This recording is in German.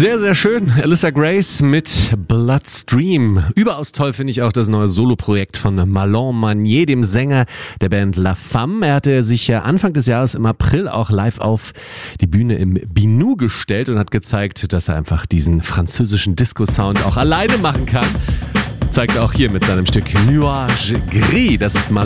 Sehr, sehr schön. Alyssa Grace mit Bloodstream. Überaus toll finde ich auch das neue Soloprojekt von Marlon Manier, dem Sänger der Band La Femme. Er hatte sich ja Anfang des Jahres im April auch live auf die Bühne im Binou gestellt und hat gezeigt, dass er einfach diesen französischen Disco-Sound auch alleine machen kann. Zeigt er auch hier mit seinem Stück Nuage Gris. Das ist mal